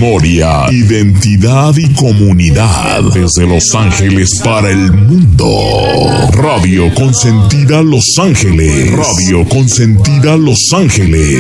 memoria, identidad y comunidad. Desde Los Ángeles para el mundo. Radio Consentida Los Ángeles. Radio Consentida Los Ángeles.